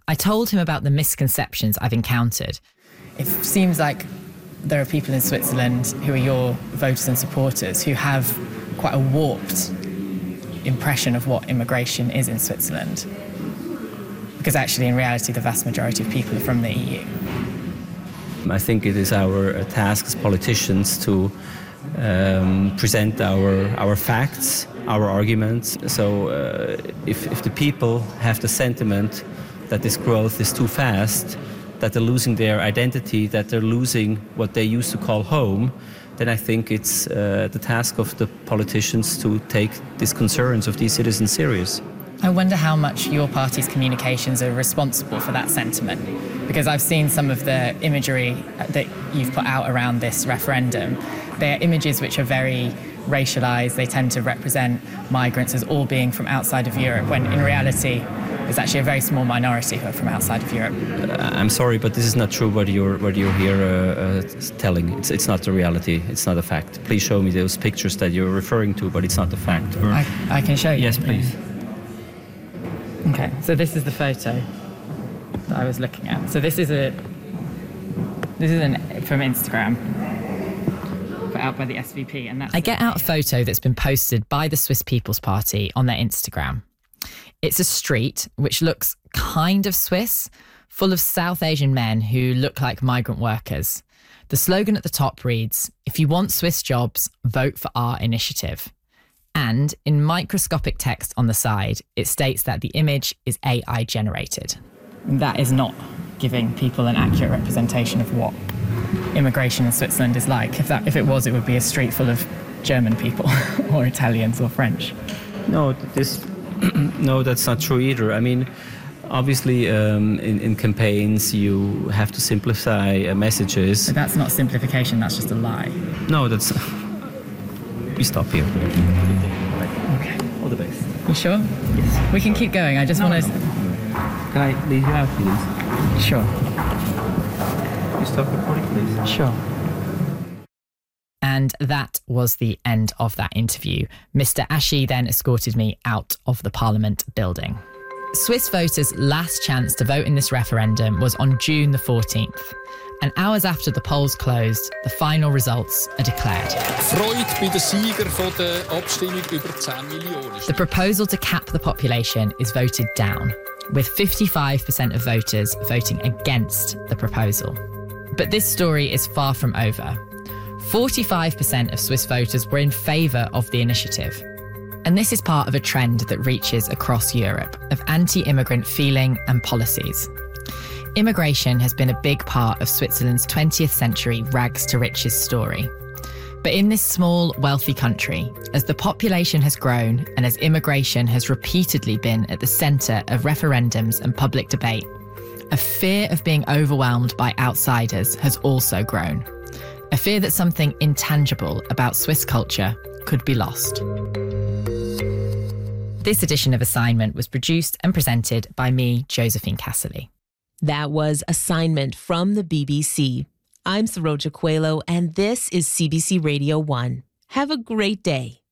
I told him about the misconceptions I've encountered. It seems like there are people in Switzerland who are your voters and supporters who have quite a warped impression of what immigration is in Switzerland. Because actually, in reality, the vast majority of people are from the EU. I think it is our task as politicians to present our facts, our arguments. So if the people have the sentiment that this growth is too fast, that they're losing their identity, that they're losing what they used to call home, then I think it's the task of the politicians to take these concerns of these citizens serious. I wonder how much your party's communications are responsible for that sentiment, because I've seen some of the imagery that you've put out around this referendum. They're images which are very racialised. They tend to represent migrants as all being from outside of Europe, when in reality there's actually a very small minority who are from outside of Europe. I'm sorry, but this is not true what you're here telling. It's not the reality. It's not a fact. Please show me those pictures that you're referring to, but it's not a fact. I can show you. Yes, please. Okay, so this is the photo that I was looking at. So this is from Instagram, put out by the SVP, and that's. I get out a photo that's been posted by the Swiss People's Party on their Instagram. It's a street which looks kind of Swiss, full of South Asian men who look like migrant workers. The slogan at the top reads, "If you want Swiss jobs, vote for our initiative." And in microscopic text on the side, it states that the image is AI generated. That is not giving people an accurate representation of what immigration in Switzerland is like. If it was, it would be a street full of German people or Italians or French. No, no, that's not true either. I mean, obviously, in campaigns, you have to simplify messages. But that's not simplification, that's just a lie. No, that's... We stop here. Okay. All the best. You sure? Yes. We can keep going. I just want to... Can I leave you out, please? Sure. You stop recording, please? Sure. And that was the end of that interview. Mr. Ashi then escorted me out of the Parliament building. Swiss voters' last chance to vote in this referendum was on June the 14th. And hours after the polls closed, the final results are declared. Freude bei den Sieger von der Abstimmung über 10 Millionen. The proposal to cap the population is voted down, with 55% of voters voting against the proposal. But this story is far from over. 45% of Swiss voters were in favour of the initiative. And this is part of a trend that reaches across Europe of anti-immigrant feeling and policies. Immigration has been a big part of Switzerland's 20th century rags to riches story. But in this small, wealthy country, as the population has grown and as immigration has repeatedly been at the centre of referendums and public debate, a fear of being overwhelmed by outsiders has also grown. A fear that something intangible about Swiss culture could be lost. This edition of Assignment was produced and presented by me, Josephine Casserly. That was Assignment from the BBC. I'm Saroja Coelho, and this is CBC Radio 1. Have a great day.